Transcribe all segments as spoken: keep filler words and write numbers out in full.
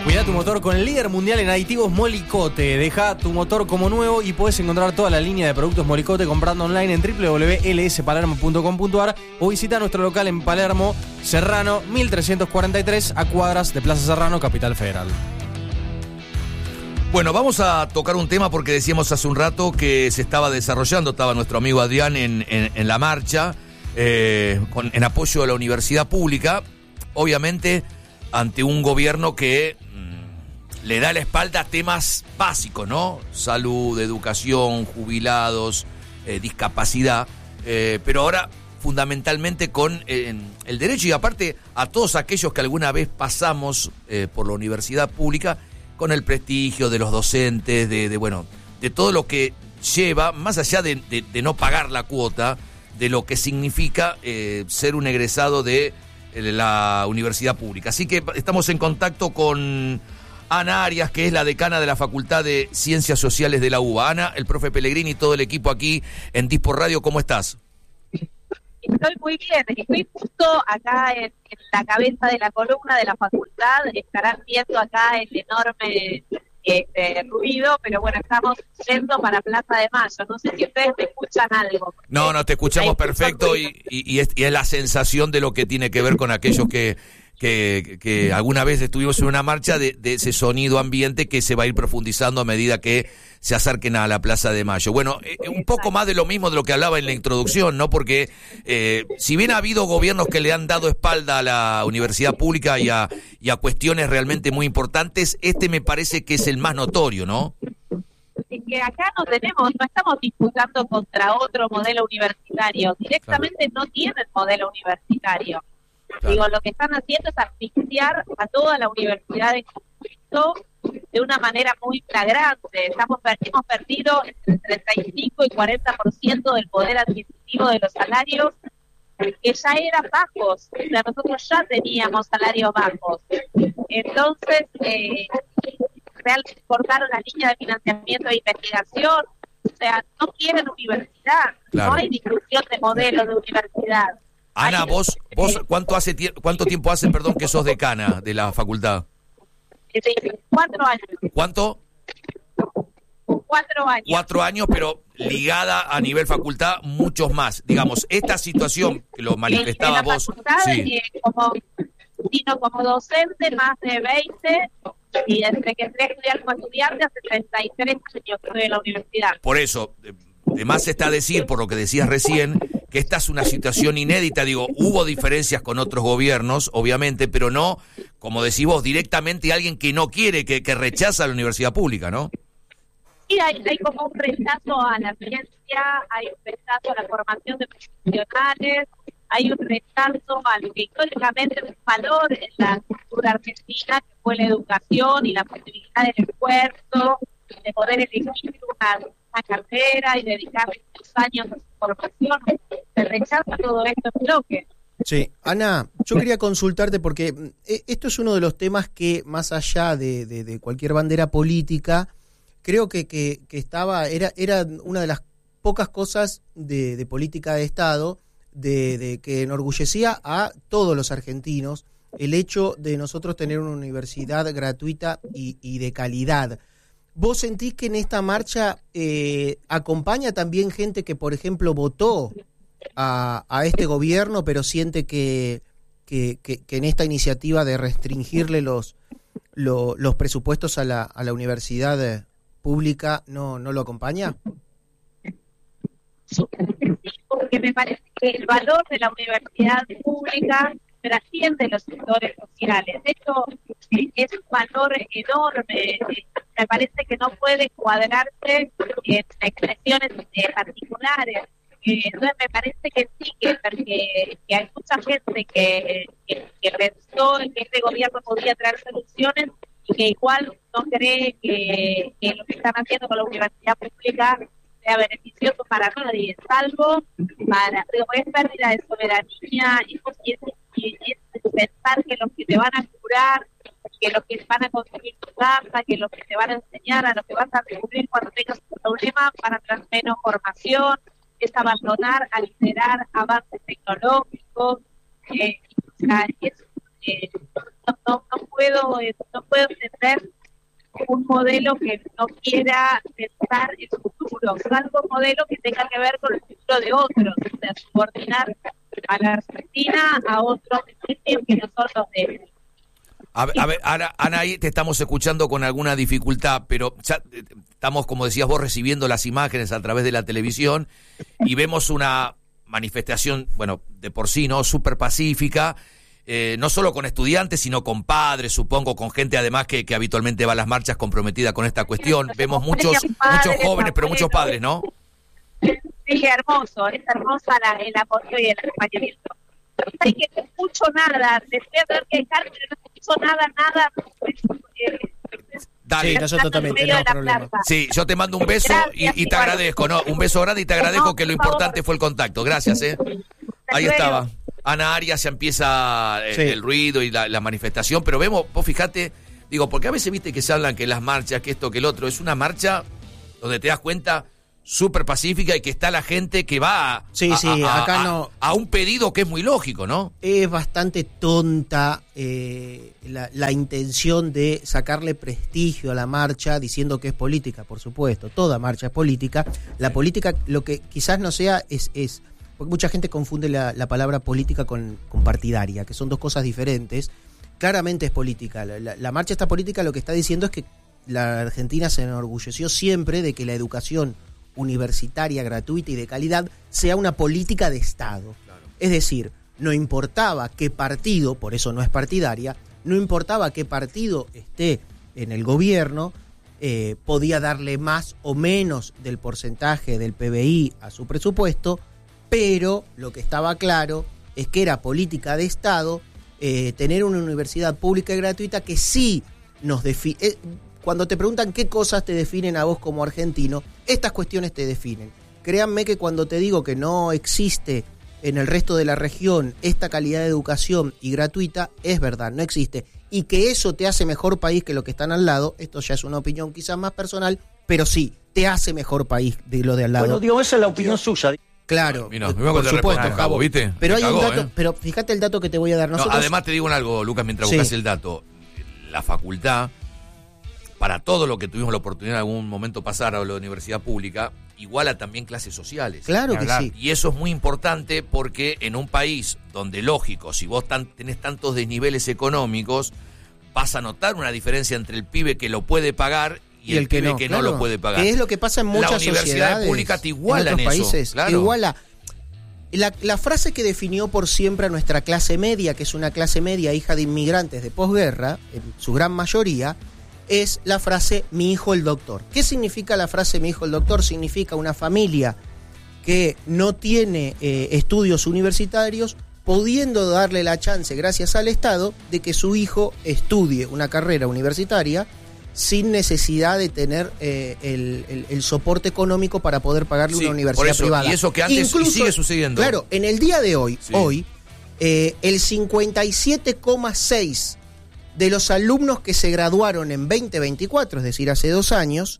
Cuida tu motor con el líder mundial en aditivos Molykote. Deja tu motor como nuevo y puedes encontrar toda la línea de productos Molykote comprando online en doble u doble u doble u punto l s palermo punto com punto a r o visita nuestro local en Palermo, Serrano mil trescientos cuarenta y tres, a cuadras de Plaza Serrano, Capital Federal. Bueno, vamos a tocar un tema porque decíamos hace un rato que se estaba desarrollando, estaba nuestro amigo Adrián en, en, en la marcha, eh, con, en apoyo a la universidad pública, obviamente ante un gobierno que le da la espalda a temas básicos, ¿no? Salud, educación, jubilados, eh, discapacidad, eh, pero ahora fundamentalmente con eh, el derecho y aparte a todos aquellos que alguna vez pasamos eh, por la universidad pública con el prestigio de los docentes, de, de bueno, de todo lo que lleva, más allá de, de, de no pagar la cuota, de lo que significa eh, ser un egresado de eh, la universidad pública. Así que estamos en contacto con Ana Arias, que es la decana de la Facultad de Ciencias Sociales de la U B A. Ana, el profe Pellegrini y todo el equipo aquí en Dispor Radio, ¿cómo estás? Estoy muy bien, estoy justo acá en, en la cabeza de la columna de la facultad. Estarán viendo acá el enorme este, ruido, pero bueno, estamos yendo para Plaza de Mayo. No sé si ustedes me escuchan algo. No, no, te escuchamos perfecto y, y, y, es, y es la sensación de lo que tiene que ver con aquellos que... Que, que alguna vez estuvimos en una marcha de, de ese sonido ambiente que se va a ir profundizando a medida que se acerquen a la Plaza de Mayo. Bueno, eh, un poco más de lo mismo de lo que hablaba en la introducción, ¿no? Porque eh, si bien ha habido gobiernos que le han dado espalda a la universidad pública y a, y a cuestiones realmente muy importantes, este me parece que es el más notorio, ¿no? Es que acá no tenemos, no estamos disputando contra otro modelo universitario. Directamente claro. No tienen modelo universitario. Claro. Digo, lo que están haciendo es asfixiar a toda la universidad en conflicto de una manera muy flagrante. Estamos, hemos perdido entre treinta y cinco y cuarenta por ciento del poder adquisitivo de los salarios, que ya eran bajos. O sea, nosotros ya teníamos salarios bajos. Entonces, eh, realmente cortaron la línea de financiamiento de investigación. O sea, no quieren universidad. Claro. No hay discusión de modelo de universidad. Ana, vos, vos ¿cuánto hace cuánto tiempo hace, perdón, que sos decana de la facultad? Cuatro años. ¿Cuánto? Cuatro años. Cuatro años, pero ligada a nivel facultad muchos más. Digamos, esta situación que lo manifestaba vos. Facultad, sí. eh, como, sino como docente, más de veinte, y desde que entré a estudiar como estudiante hace treinta y tres años que estoy en la universidad. Por eso, además está a decir, por lo que decías recién, que esta es una situación inédita. Digo, hubo diferencias con otros gobiernos, obviamente, pero no, como decís vos, directamente alguien que no quiere, que, que rechaza la universidad pública, ¿no? Sí, hay, hay como un rechazo a la ciencia, hay un rechazo a la formación de profesionales, hay un rechazo a lo que históricamente es un valor en la cultura argentina, que fue la educación y la posibilidad del esfuerzo, de poder elegir una, una carrera y dedicar muchos años a su formación. Se rechaza todo esto en bloque. Sí, Ana, yo quería consultarte porque esto es uno de los temas que, más allá de, de, de cualquier bandera política, creo que, que, que estaba, era, era una de las pocas cosas de, de política de Estado de, de que enorgullecía a todos los argentinos el hecho de nosotros tener una universidad gratuita y, y de calidad. ¿Vos sentís que en esta marcha eh, acompaña también gente que, por ejemplo, votó a, a este gobierno, pero siente que, que, que, que en esta iniciativa de restringirle los, lo, los presupuestos a la, a la universidad pública no, no lo acompaña? Sí, porque me parece que el valor de la universidad pública trasciende los sectores sociales. De hecho, es un valor enorme. Me parece que no puede cuadrarse en expresiones eh, particulares. Eh, entonces me parece que sí, que, que, que hay mucha gente que, que, que pensó en que este gobierno podía traer soluciones y que igual no cree que, que lo que están haciendo con la universidad pública sea beneficioso para nadie, salvo para, digo, es pérdida de soberanía, y es, es, es pensar que los que te van a curar, que los que van a construir tu casa, que los que te van a enseñar, a los que vas a recurrir cuando tengas un problema para traer menos formación, es abandonar, aligerar avances tecnológicos, eh, o sea, es, eh, no, no, no puedo, eh, no puedo entender un modelo que no quiera pensar en su futuro, salvo un modelo que tenga que ver con el futuro de otros, o sea, subordinar a la Argentina a otros principios que no son los de él. A ver, a ver, Ana, Ana, ahí te estamos escuchando con alguna dificultad, pero ya estamos, como decías vos, recibiendo las imágenes a través de la televisión y vemos una manifestación, bueno, de por sí, ¿no? Súper pacífica, eh, no solo con estudiantes, sino con padres, supongo, con gente además que, que habitualmente va a las marchas comprometida con esta cuestión. Vemos muchos, muchos jóvenes, pero muchos padres, ¿no? Sí, hermoso, es hermosa la, el apoyo y el acompañamiento. Hay que no escucho nada, les voy a tener que dejar, pero no escucho nada, nada. Dale. Sí, nosotros totalmente, no problema. Sí, yo te mando un beso y, y te agradezco, ¿no? Un beso grande y te agradezco, que lo importante fue el contacto. Gracias, ¿eh? Ahí estaba. Ana Arias, ya empieza el, sí. el ruido y la, la manifestación, pero vemos, vos fijate, digo, porque a veces viste que se hablan que las marchas, que esto, que el otro, es una marcha donde te das cuenta súper pacífica y que está la gente que va a, sí, a, sí, a, acá a, no, a un pedido que es muy lógico, ¿no? Es bastante tonta eh, la, la intención de sacarle prestigio a la marcha diciendo que es política, por supuesto, toda marcha es política. La política, lo que quizás no sea, es, es porque mucha gente confunde la, la palabra política con, con partidaria, que son dos cosas diferentes. Claramente es política. La, la, la marcha esta política lo que está diciendo es que la Argentina se enorgulleció siempre de que la educación universitaria, gratuita y de calidad sea una política de Estado. Claro. Es decir, no importaba qué partido, por eso no es partidaria, no importaba qué partido esté en el gobierno, eh, podía darle más o menos del porcentaje del P B I a su presupuesto, pero lo que estaba claro es que era política de Estado eh, tener una universidad pública y gratuita que sí nos define. Eh, Cuando te preguntan qué cosas te definen a vos como argentino, estas cuestiones te definen. Créanme que cuando te digo que no existe en el resto de la región esta calidad de educación y gratuita, es verdad, no existe. Y que eso te hace mejor país que lo que están al lado, esto ya es una opinión quizás más personal, pero sí, te hace mejor país de lo de al lado. Bueno, digo, esa es la opinión suya. Claro, Mira, por supuesto, Javo, ¿viste? Pero hay cagó, un dato, ¿eh? pero fíjate el dato que te voy a dar. Nosotros... No, además te digo algo, Lucas, mientras sí. buscas el dato. La facultad, para todo lo que tuvimos la oportunidad en algún momento pasar a la universidad pública, iguala también clases sociales. Claro que sí. Y eso es muy importante porque en un país donde, lógico, si vos tan, tenés tantos desniveles económicos, vas a notar una diferencia entre el pibe que lo puede pagar y, y el, el que, pibe no, que claro, no lo puede pagar. Que es lo que pasa en muchas la universidad sociedades pública te iguala en otros en países. Eso, claro. Iguala. La, la frase que definió por siempre a nuestra clase media, que es una clase media hija de inmigrantes de posguerra, en su gran mayoría, es la frase "mi hijo el doctor". ¿Qué significa la frase "mi hijo el doctor"? Significa una familia que no tiene eh, estudios universitarios, pudiendo darle la chance, gracias al Estado, de que su hijo estudie una carrera universitaria sin necesidad de tener eh, el, el, el soporte económico para poder pagarle sí, una universidad eso, privada. Y eso que antes Incluso, sigue sucediendo. Claro, en el día de hoy, sí. hoy eh, el cincuenta y siete coma seis de los alumnos que se graduaron en veinte veinticuatro, es decir, hace dos años,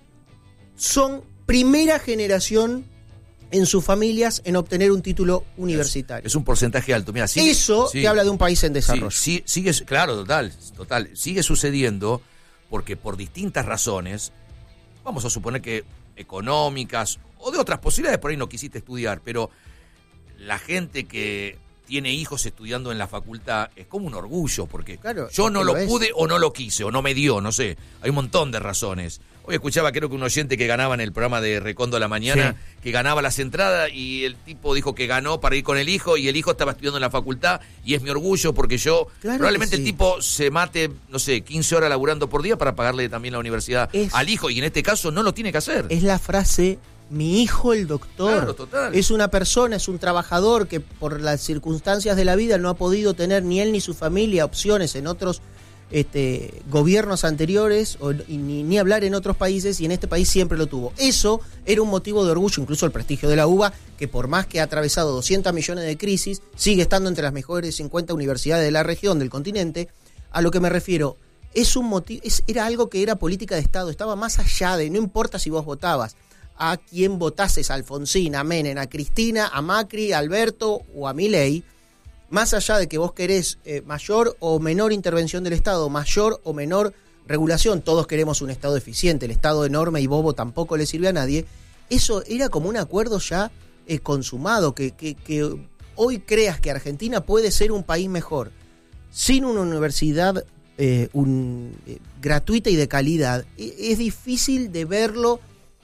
son primera generación en sus familias en obtener un título universitario. Es, es un porcentaje alto. Mira, sigue, eso sí. te habla de un país en desarrollo. Sí, sí, sigue, claro, total, total. Sigue sucediendo porque por distintas razones, vamos a suponer que económicas o de otras posibilidades, por ahí no quisiste estudiar, pero la gente que tiene hijos estudiando en la facultad es como un orgullo, porque claro, yo no lo, lo pude o no lo quise, o no me dio, no sé. Hay un montón de razones. Hoy escuchaba, creo que un oyente que ganaba en el programa de Recondo a la Mañana, sí. que ganaba las entradas y el tipo dijo que ganó para ir con el hijo y el hijo estaba estudiando en la facultad y es mi orgullo porque yo, claro probablemente sí. el tipo se mate, no sé, quince horas laburando por día para pagarle también la universidad es, al hijo y en este caso no lo tiene que hacer. Es la frase... Mi hijo el doctor, claro, total. Es una persona, es un trabajador que por las circunstancias de la vida no ha podido tener ni él ni su familia opciones en otros este, gobiernos anteriores o, y ni, ni hablar en otros países y en este país siempre lo tuvo. Eso era un motivo de orgullo, incluso el prestigio de la UBA, que por más que ha atravesado doscientos millones de crisis, sigue estando entre las mejores cincuenta universidades de la región, del continente. A lo que me refiero, es un motivo, es, era algo que era política de Estado, estaba más allá de, no importa si vos votabas, a quien votases, a Alfonsín, a Menem, a Cristina, a Macri, a Alberto o a Milei, más allá de que vos querés eh, mayor o menor intervención del Estado, mayor o menor regulación, todos queremos un Estado eficiente, el Estado enorme y bobo tampoco le sirve a nadie, eso era como un acuerdo ya eh, consumado, que, que, que hoy creas que Argentina puede ser un país mejor sin una universidad eh, un, eh, gratuita y de calidad, es difícil de verlo.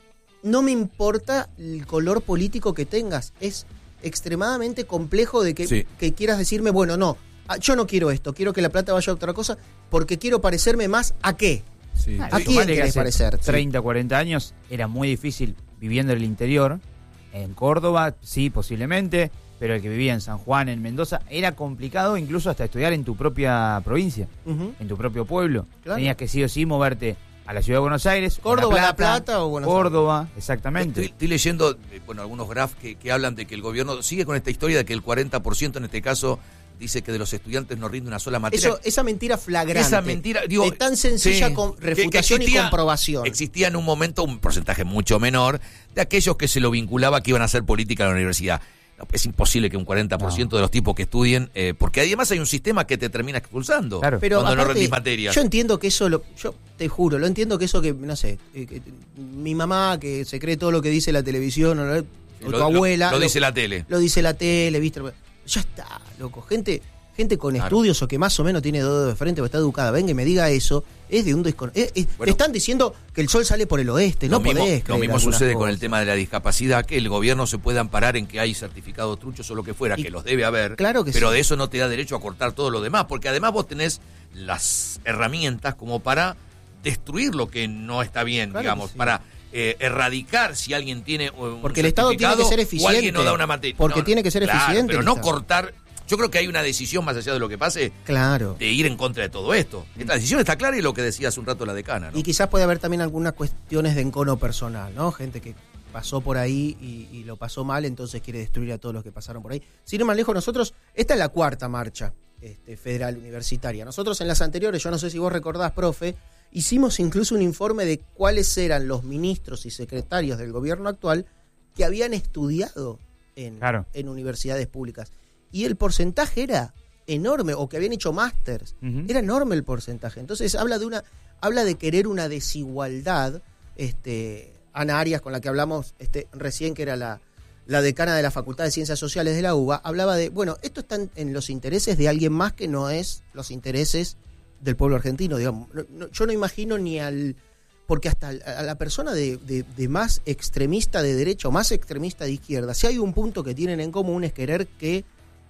No me importa el color político que tengas, es extremadamente complejo de que, sí. que quieras decirme, bueno, no, yo no quiero esto, quiero que la plata vaya a otra cosa, porque quiero parecerme más a qué. Sí. ¿A quién querés parecer? treinta, cuarenta años era muy difícil viviendo en el interior, en Córdoba, sí, posiblemente, pero el que vivía en San Juan, en Mendoza, era complicado incluso hasta estudiar en tu propia provincia, uh-huh. en tu propio pueblo. Claro. Tenías que sí o sí moverte a la ciudad de Buenos Aires, Córdoba, La Plata, La Plata o Buenos Córdoba, Aires. Exactamente. Estoy, estoy leyendo eh, bueno, algunos grafs que, que hablan de que el gobierno sigue con esta historia de que el cuarenta por ciento en este caso dice que de los estudiantes no rinde una sola materia. Eso, esa mentira flagrante. Esa mentira, digo, es tan sencilla sí, con que, refutación que existía, y comprobación. Existía en un momento un porcentaje mucho menor de aquellos que se lo vinculaba que iban a hacer política en la universidad. No, es imposible que un cuarenta por ciento no. de los tipos que estudien, eh, porque además hay un sistema que te termina expulsando claro. Pero cuando aparte, no rendís materias. Yo entiendo que eso, lo, yo te juro, lo entiendo que eso que, no sé, eh, que, mi mamá que se cree todo lo que dice la televisión, o, o tu lo, abuela. Lo, lo lo dice la tele. Lo dice la tele, ¿viste? Ya está, loco, gente... Gente con claro. estudios o que más o menos tiene dedo de frente o está educada, venga y me diga eso, es de un desconocimiento. Bueno, te están diciendo que el sol sale por el oeste, no mismo, podés Lo mismo sucede cosas. con el tema de la discapacidad, que el gobierno se puede amparar en que hay certificados truchos o lo que fuera, y, que los debe haber, claro que pero sí. de eso no te da derecho a cortar todo lo demás, porque además vos tenés las herramientas como para destruir lo que no está bien, claro digamos, sí. para... Eh, erradicar si alguien tiene un porque el Estado tiene que ser eficiente, o alguien no da una materia. Porque no, tiene que ser claro, eficiente. Pero no cortar. Yo creo que hay una decisión más allá de lo que pase, claro, de ir en contra de todo esto. Esta decisión está clara y lo que decía hace un rato la decana, ¿no? Y quizás puede haber también algunas cuestiones de encono personal, ¿no? Gente que pasó por ahí y, y lo pasó mal, entonces quiere destruir a todos los que pasaron por ahí. Sin ir más lejos, nosotros, esta es la cuarta marcha este, federal universitaria. Nosotros en las anteriores, yo no sé si vos recordás, profe, hicimos incluso un informe de cuáles eran los ministros y secretarios del gobierno actual que habían estudiado en, claro. en universidades públicas. Y el porcentaje era enorme, o que habían hecho másters. Uh-huh. Era enorme el porcentaje. Entonces habla de una, habla de querer una desigualdad. Este, Ana Arias, con la que hablamos este, recién, que era la, la decana de la Facultad de Ciencias Sociales de la U B A, hablaba de, bueno, esto está en, en los intereses de alguien más que no es los intereses del pueblo argentino, digamos. No, no, yo no imagino ni al... Porque hasta a la persona de, de, de más extremista de derecha o más extremista de izquierda, si hay un punto que tienen en común es querer que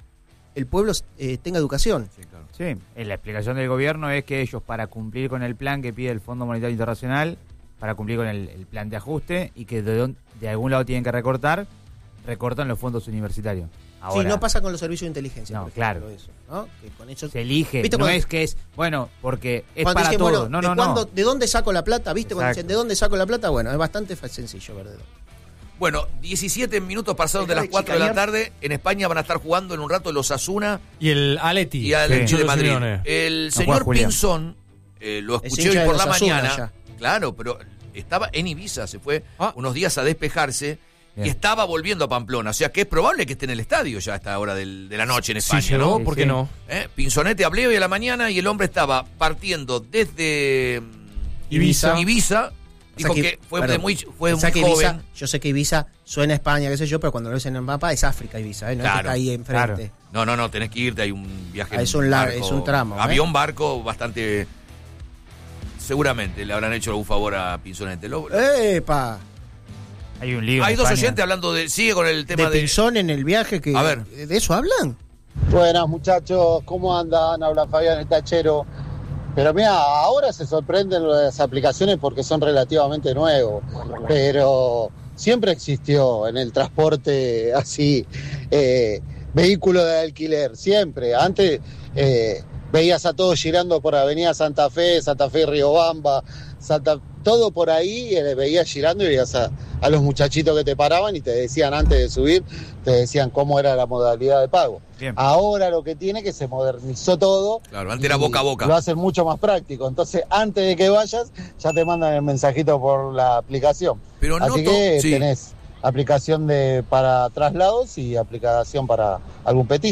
el pueblo eh, tenga educación. Sí, claro. Sí, la explicación del gobierno es que ellos, para cumplir con el plan que pide el Fondo Monetario Internacional, para cumplir con el, el plan de ajuste, y que de, don, de algún lado tienen que recortar, recortan los fondos universitarios. Ahora, sí, no pasa con los servicios de inteligencia. No, por ejemplo, claro. Eso, ¿no? Que con eso, se elige, no cuando, es que es, bueno, porque es para dicen, todo. Bueno, no, ¿de, no, cuándo, no. ¿De dónde saco la plata? ¿Viste? Cuando dicen, ¿de dónde saco la plata? Bueno, es bastante sencillo, ¿verdad? Bueno, diecisiete minutos pasados de las cuatro de la tarde. En España van a estar jugando en un rato el Osasuna y el Aleti y el sí. de Madrid. El señor no Pinzón, eh, lo escuché hoy por la mañana. Ya. Claro, pero estaba en Ibiza, se fue ah. unos días a despejarse. Bien. Y estaba volviendo a Pamplona, o sea que es probable que esté en el estadio ya a esta hora del, de la noche en España, sí, llegó, ¿no? ¿Por qué sí. no? ¿Eh? Pinzonete hablé hoy a la mañana y el hombre estaba partiendo desde Ibiza. Ibiza dijo o sea que, que fue, perdón, muy, fue muy que joven. Ibiza, yo sé que Ibiza suena a España, qué sé yo, pero cuando lo dicen en mapa es África Ibiza, ¿eh? No claro, es que está ahí enfrente. Claro. No, no, no, tenés que irte, hay un viaje. Ah, es, un lar, es un tramo. ¿eh? Avión, barco, bastante. Seguramente le habrán hecho algún favor a Pinzonete. Lo, ¡Epa! Hay un lío. Hay dos España. oyentes hablando de. Sigue con el tema de. ¿De Pinzón en el viaje? Que, a ver. ¿De eso hablan? Buenas, muchachos. ¿Cómo andan? Habla Fabián el Tachero. Pero mira, ahora se sorprenden las aplicaciones porque son relativamente nuevos. Pero siempre existió en el transporte así, eh, vehículo de alquiler. Siempre. Antes eh, veías a todos girando por Avenida Santa Fe, Santa Fe, Riobamba, Santa... todo por ahí, eh, veías girando y veías a, a los muchachitos que te paraban y te decían antes de subir, te decían cómo era la modalidad de pago. Bien. Ahora lo que tiene es que se modernizó todo. Claro, antes era boca a boca. Lo hacen mucho más práctico. Entonces, antes de que vayas, ya te mandan el mensajito por la aplicación. Pero Así no que sí. tenés aplicación de para traslados y aplicación para algún petizo.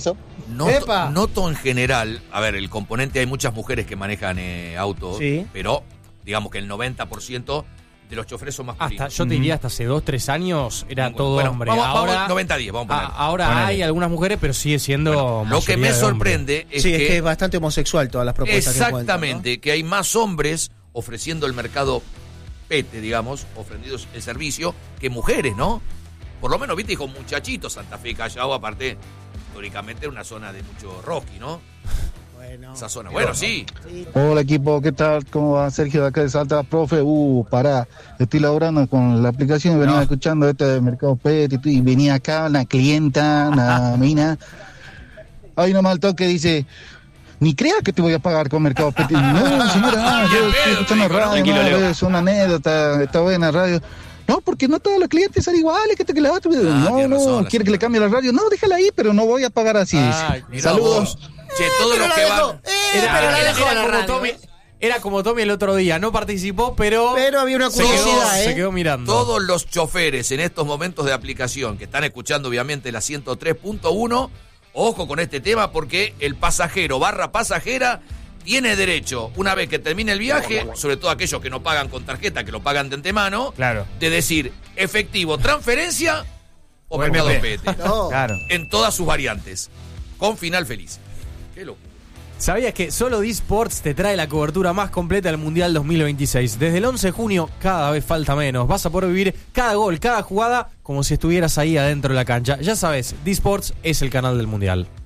Noto, ¡Epa! noto en general, a ver, el componente, hay muchas mujeres que manejan eh, autos, Sí. pero digamos que el noventa por ciento de los choferes son masculinos. Hasta, yo te diría hasta hace dos, tres años era Bueno, todo bueno, hombre. Vamos, ahora vamos noventa diez, vamos a poner. a- ahora Ponele. hay algunas mujeres, pero sigue siendo Bueno, lo que mayoría me de hombres. sorprende es sí, que, es que es bastante homosexual todas las propuestas que encuentran, ¿no? exactamente, que hay más hombres ofreciendo el mercado pete, digamos, ofreciendo el servicio, que mujeres, ¿no? Por lo menos, viste, dijo muchachito, Santa Fe y Callao, aparte, históricamente una zona de mucho rocky, ¿no? Bueno, Esa zona. Bueno, sí. sí. Hola equipo, ¿qué tal? ¿Cómo va? Sergio de acá de Salta, profe. Uh, pará, estoy laburando con la aplicación y venía No. escuchando este de Mercado Pet y, y venía acá una clienta, una mina. Hay una mal toque, dice, ni creas que te voy a pagar con Mercado Pet. No, señora, no, Ni en yo estoy pedo, escuchando te digo, ¿no? radio, Tranquilo, no, Leo. es una anécdota, está buena radio. No, porque no todos los clientes son iguales, que te que la otra. no, tiene no, razón, la quiere que le señora. cambie la radio. No, déjala ahí, pero no voy a pagar así. Ay, Mirá Saludos. vos. Che, todos los pero que la van. dejó. Eh, Era, pero la era- dejó era la como radio, Tommy, ¿eh? era como Tommy el otro día, no participó, pero, Pero había una se, quedó, curiosidad, ¿eh? se quedó mirando. Todos los choferes en estos momentos de aplicación que están escuchando obviamente la ciento tres punto uno, ojo con este tema porque el pasajero barra pasajera tiene derecho, una vez que termine el viaje, sobre todo aquellos que no pagan con tarjeta, que lo pagan de antemano, Claro. de decir efectivo, transferencia o O M mercado P. pete. No. Claro. En todas sus variantes. Con final feliz. Qué locura. ¿Sabías que solo D-Sports te trae la cobertura más completa del Mundial dos mil veintiséis? Desde el once de junio cada vez falta menos. Vas a poder vivir cada gol, cada jugada como si estuvieras ahí adentro de la cancha. Ya sabes, D-Sports es el canal del Mundial.